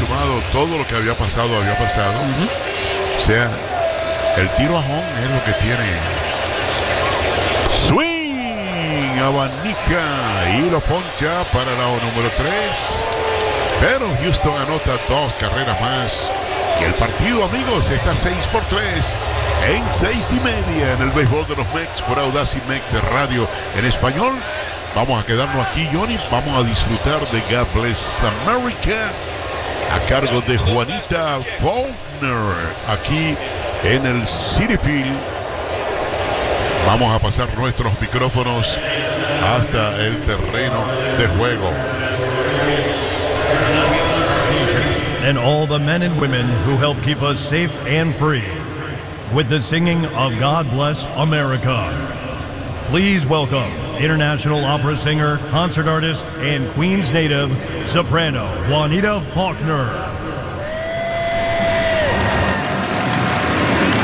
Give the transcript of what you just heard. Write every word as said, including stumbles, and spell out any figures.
consumado, todo lo que había pasado, había pasado. Uh-huh. O sea, el tiro a home es lo que tiene. Swing, abanica y lo poncha para el lado número tres. Pero Houston anota dos carreras más. Y el partido, amigos, está seis por tres en seis y media en el béisbol de los Mex por Audacy Mex Radio en español. Vamos a quedarnos aquí, Johnny. Vamos a disfrutar de God Bless America a cargo de Juanita Faulkner aquí en el Citi Field. Vamos a pasar nuestros micrófonos hasta el terreno de juego. And all the men and women who help keep us safe and free with the singing of God Bless America. Please welcome international opera singer, concert artist, and Queens native soprano Juanita Faulkner.